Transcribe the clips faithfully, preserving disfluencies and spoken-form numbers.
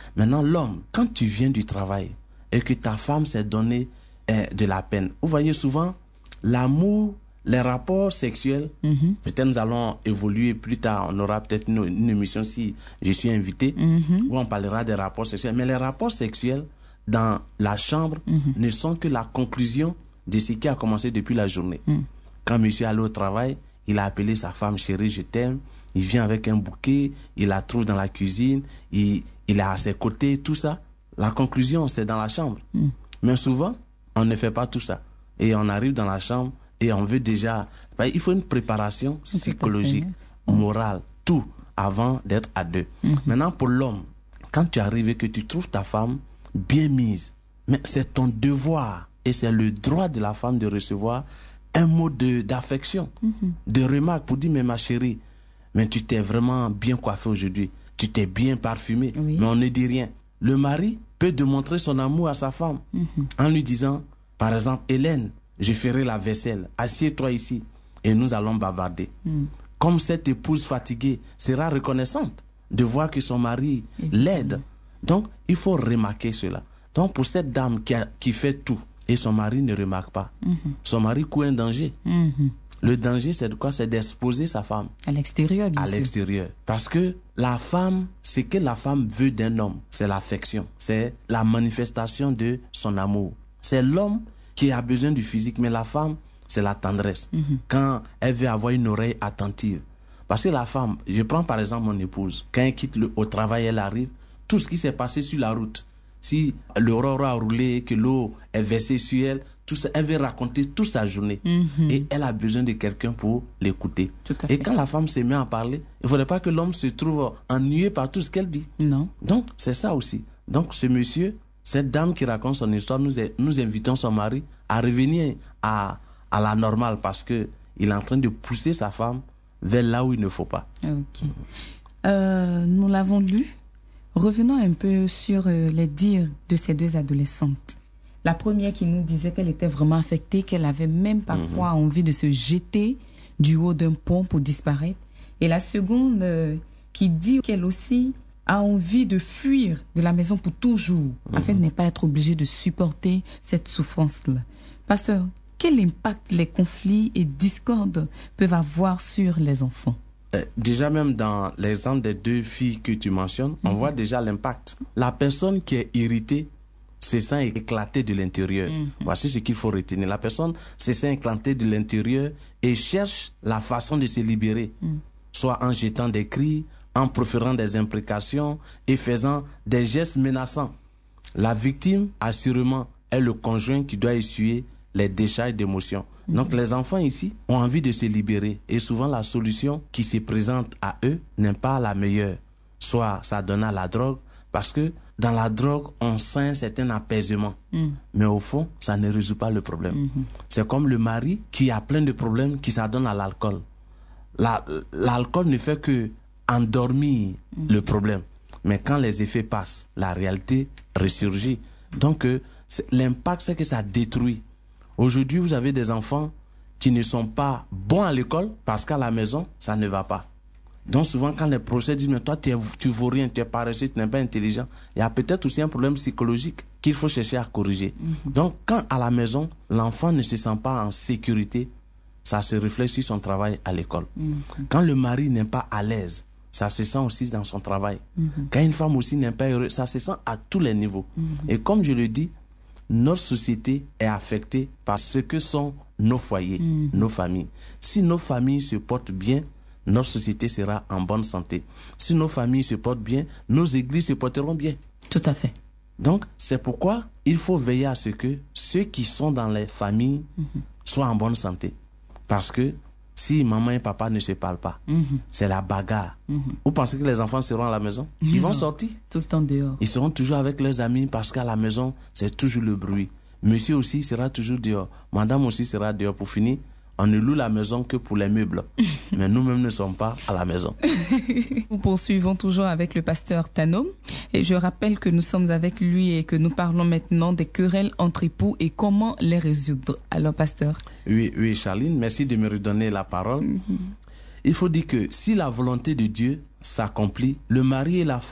Maintenant, l'homme, quand tu viens du travail et que ta femme s'est donné euh, de la peine, vous voyez souvent l'amour, les rapports sexuels, mm-hmm. peut-être nous allons évoluer plus tard, on aura peut-être une, une émission si je suis invité, mm-hmm. où on parlera des rapports sexuels. Mais les rapports sexuels dans la chambre mm-hmm. ne sont que la conclusion de ce qui a commencé depuis la journée. Mm. Quand monsieur allait au travail, il a appelé sa femme, chérie, je t'aime. Il vient avec un bouquet, il la trouve dans la cuisine, il, il est à ses côtés, tout ça. La conclusion, c'est dans la chambre. Mm. Mais souvent, on ne fait pas tout ça. Et on arrive dans la chambre et on veut déjà... Ben, il faut une préparation psychologique, morale, tout, avant d'être à deux. Mm-hmm. Maintenant, pour l'homme, quand tu arrives et que tu trouves ta femme bien mise, mais c'est ton devoir et c'est le droit de la femme de recevoir un mot de, d'affection, mm-hmm. de remarque pour dire, mais ma chérie, mais tu t'es vraiment bien coiffée aujourd'hui, tu t'es bien parfumée, oui. mais on ne dit rien. Le mari peut démontrer son amour à sa femme mm-hmm. en lui disant, par exemple, Hélène, je ferai la vaisselle, assieds-toi ici et nous allons bavarder. Mm. Comme cette épouse fatiguée sera reconnaissante de voir que son mari mm-hmm. l'aide. Donc, il faut remarquer cela. Donc, pour cette dame qui, a, qui fait tout et son mari ne remarque pas, mm-hmm. son mari court un danger. Mm-hmm. Le danger, c'est de quoi? C'est d'exposer sa femme. À l'extérieur, bien À sûr. l'extérieur. Parce que la femme, ce que la femme veut d'un homme, c'est l'affection. C'est la manifestation de son amour. C'est l'homme qui a besoin du physique, mais la femme, c'est la tendresse. Mm-hmm. Quand elle veut avoir une oreille attentive. Parce que la femme, je prends par exemple mon épouse, quand elle quitte le, au travail, elle arrive, tout ce qui s'est passé sur la route, si l'aurore a roulé, que l'eau est versée sur elle, tout ça, elle veut raconter toute sa journée. Mm-hmm. Et elle a besoin de quelqu'un pour l'écouter. Et quand la femme se met à parler, il ne faudrait pas que l'homme se trouve ennuyé par tout ce qu'elle dit. Non. Donc, c'est ça aussi. Donc, ce monsieur, cette dame qui raconte son histoire, nous, nous invitons son mari à revenir à, à la normale parce qu'il est en train de pousser sa femme vers là où il ne faut pas. Ok. Euh, nous l'avons lu. Revenons un peu sur euh, les dires de ces deux adolescentes. La première qui nous disait qu'elle était vraiment affectée, qu'elle avait même parfois mm-hmm. envie de se jeter du haut d'un pont pour disparaître. Et la seconde euh, qui dit qu'elle aussi a envie de fuir de la maison pour toujours, mm-hmm. afin de ne pas être obligée de supporter cette souffrance-là. Pasteur, quel impact les conflits et discordes peuvent avoir sur les enfants? Euh, déjà même dans l'exemple des deux filles que tu mentionnes, mm-hmm. on voit déjà l'impact. La personne qui est irritée se sent éclatée de l'intérieur. Mm-hmm. Voici ce qu'il faut retenir. La personne se sent éclatée de l'intérieur et cherche la façon de se libérer. Mm. Soit en jetant des cris, en proférant des imprécations et faisant des gestes menaçants. La victime, assurément, est le conjoint qui doit essuyer les décharges d'émotions. Mm-hmm. Donc les enfants ici ont envie de se libérer et souvent la solution qui se présente à eux n'est pas la meilleure. Soit ça donne à la drogue, parce que dans la drogue, on sent un certain apaisement. Mm. Mais au fond, ça ne résout pas le problème. Mm-hmm. C'est comme le mari qui a plein de problèmes qui s'adonne à l'alcool. La, l'alcool ne fait que endormir mm. le problème. Mais quand les effets passent, la réalité ressurgit. Donc euh, l'impact, c'est que ça détruit. Aujourd'hui, vous avez des enfants qui ne sont pas bons à l'école parce qu'à la maison, ça ne va pas. Donc souvent, quand les professeurs disent « mais toi, tu ne vaux rien, tu es paresseux, tu n'es pas intelligent », il y a peut-être aussi un problème psychologique qu'il faut chercher à corriger. Mm-hmm. Donc quand à la maison, l'enfant ne se sent pas en sécurité, ça se reflète sur son travail à l'école. Mm-hmm. Quand le mari n'est pas à l'aise, ça se sent aussi dans son travail. Mm-hmm. Quand une femme aussi n'est pas heureuse, ça se sent à tous les niveaux. Mm-hmm. Et comme je le dis, notre société est affectée par ce que sont nos foyers, mmh. nos familles. Si nos familles se portent bien, notre société sera en bonne santé. Si nos familles se portent bien, nos églises se porteront bien. Tout à fait. Donc, c'est pourquoi il faut veiller à ce que ceux qui sont dans les familles mmh. soient en bonne santé. Parce que si maman et papa ne se parlent pas, mmh. c'est la bagarre. Mmh. Vous pensez que les enfants seront à la maison? Ils non, vont sortir. Tout le temps dehors. Ils seront toujours avec leurs amis parce qu'à la maison, c'est toujours le bruit. Monsieur aussi sera toujours dehors. Madame aussi sera dehors. Pour finir, on ne loue la maison que pour les meubles. Mais nous-mêmes ne sommes pas à la maison. Nous poursuivons toujours avec le pasteur Tanom. Et je rappelle que nous sommes avec lui et que nous parlons maintenant des querelles entre époux et comment les résoudre. Alors, pasteur. Oui, oui, Charline, merci de me redonner la parole. Mm-hmm. Il faut dire que si la volonté de Dieu s'accomplit, le mari et la femme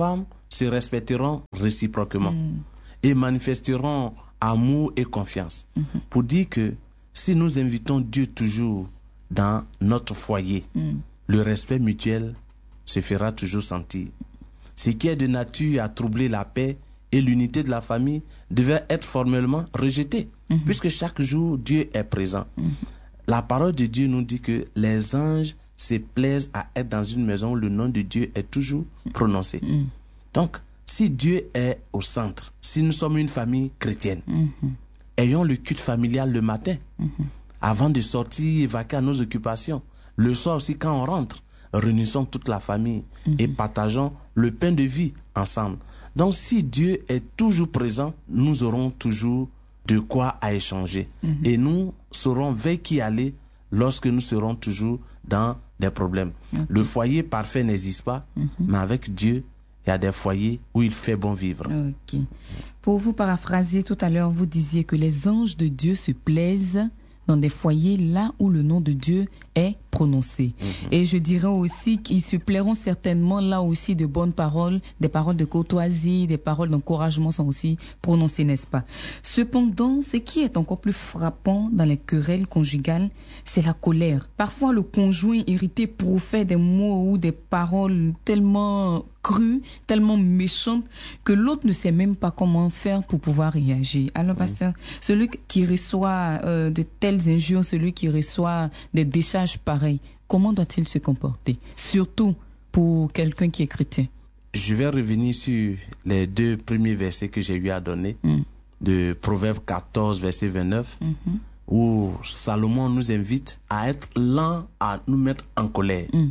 se respecteront réciproquement Mm. et manifesteront amour et confiance. Mm-hmm. Pour dire que si nous invitons Dieu toujours dans notre foyer, Mm. le respect mutuel se fera toujours sentir. Ce qui est de nature à troubler la paix et l'unité de la famille devait être formellement rejeté, mm-hmm. puisque chaque jour Dieu est présent. Mm-hmm. La parole de Dieu nous dit que les anges se plaisent à être dans une maison où le nom de Dieu est toujours prononcé. Mm-hmm. Donc, si Dieu est au centre, si nous sommes une famille chrétienne, mm-hmm. ayons le culte familial le matin, mm-hmm. avant de sortir et vaquer à nos occupations. Le soir aussi, quand on rentre, réunissons toute la famille mm-hmm. et partageons le pain de vie ensemble. Donc, si Dieu est toujours présent, nous aurons toujours de quoi à échanger. Mm-hmm. Et nous saurons vers qui aller lorsque nous serons toujours dans des problèmes. Okay. Le foyer parfait n'existe pas, mm-hmm. mais avec Dieu, il y a des foyers où il fait bon vivre. Ok. Pour vous paraphraser, tout à l'heure, vous disiez que les anges de Dieu se plaisent dans des foyers là où le nom de Dieu est prononcé. Mm-hmm. Et je dirais aussi qu'ils se plairont certainement là aussi de bonnes paroles, des paroles de courtoisie, des paroles d'encouragement sont aussi prononcées, n'est-ce pas? Cependant, ce qui est encore plus frappant dans les querelles conjugales, c'est la colère. Parfois, le conjoint irrité profère des mots ou des paroles tellement crues, tellement méchantes, que l'autre ne sait même pas comment faire pour pouvoir réagir. Alors, mm-hmm. pasteur, celui qui reçoit euh, de telles injures, celui qui reçoit des décharges pareilles, comment doit-il se comporter? Surtout pour quelqu'un qui est chrétien. Je vais revenir sur les deux premiers versets que j'ai eu à donner, mm. de Proverbe quatorze, verset vingt-neuf, mm-hmm. où Salomon nous invite à être lent à nous mettre en colère. Mm.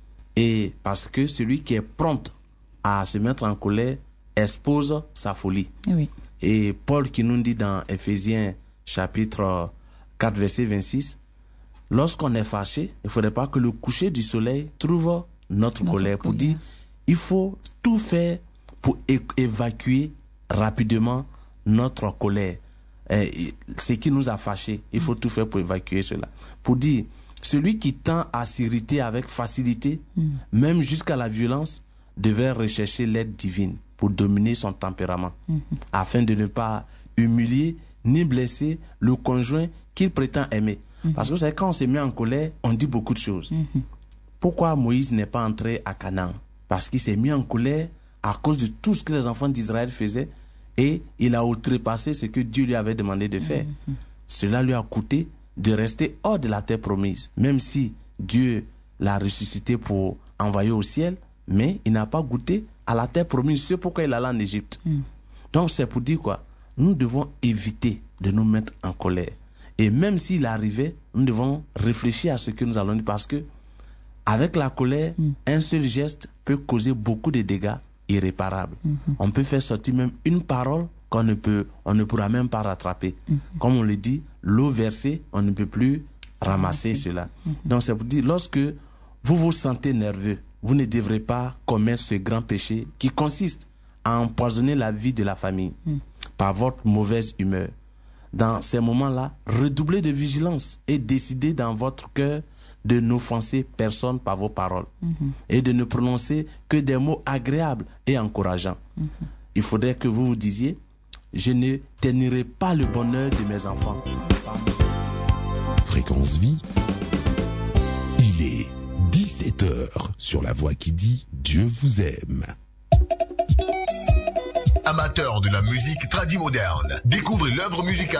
Et parce que celui qui est prompt à se mettre en colère expose sa folie. Oui. Et Paul qui nous dit dans Éphésiens chapitre quatre, verset vingt-six, lorsqu'on est fâché, il ne faudrait pas que le coucher du soleil trouve notre, notre colère. Pour dire, il faut tout faire pour é- évacuer rapidement notre colère. Et ce qui nous a fâchés, il faut mm. tout faire pour évacuer cela. Pour dire, celui qui tend à s'irriter avec facilité, mm. même jusqu'à la violence, devrait rechercher l'aide divine pour dominer son tempérament, mm-hmm. afin de ne pas humilier ni blesser le conjoint qu'il prétend aimer. Mm-hmm. Parce que vous savez, quand on se met en colère, on dit beaucoup de choses. Mm-hmm. Pourquoi Moïse n'est pas entré à Canaan? Parce qu'il s'est mis en colère à cause de tout ce que les enfants d'Israël faisaient et il a outrepassé ce que Dieu lui avait demandé de faire. Mm-hmm. Cela lui a coûté de rester hors de la terre promise, même si Dieu l'a ressuscité pour envoyer au ciel, mais il n'a pas goûté à la terre promise. C'est pourquoi il allait en Égypte. Mm. Donc c'est pour dire quoi? Nous devons éviter de nous mettre en colère. Et même s'il arrivait, nous devons réfléchir à ce que nous allons dire, parce que avec la colère, mm. un seul geste peut causer beaucoup de dégâts irréparables. Mm-hmm. On peut faire sortir même une parole qu'on ne peut, on ne pourra même pas rattraper. Mm-hmm. Comme on le dit, l'eau versée, on ne peut plus ramasser mm-hmm. cela. Mm-hmm. Donc c'est pour dire, lorsque vous vous sentez nerveux, vous ne devrez pas commettre ce grand péché qui consiste à empoisonner la vie de la famille mm. par votre mauvaise humeur. Dans ces moments-là, redoublez de vigilance et décidez dans votre cœur de n'offenser personne par vos paroles mm-hmm. et de ne prononcer que des mots agréables et encourageants. Mm-hmm. Il faudrait que vous vous disiez, je ne ternirai pas le bonheur de mes enfants. Fréquence Vie, il est dix-sept heures sur la voix qui dit Dieu vous aime. Amateurs de la musique tradi-moderne, découvrez l'œuvre musicale